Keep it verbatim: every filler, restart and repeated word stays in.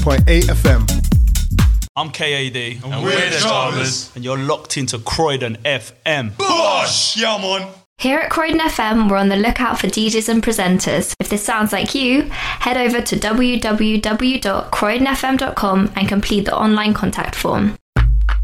point eight F M. I'm K A D. And, and we're, we're the Jarvis. And you're locked into Croydon F M. Bosh! Yeah, man. Here at Croydon F M, we're on the lookout for D Js and presenters. If this sounds like you, head over to w w w dot croydon f m dot com and complete the online contact form.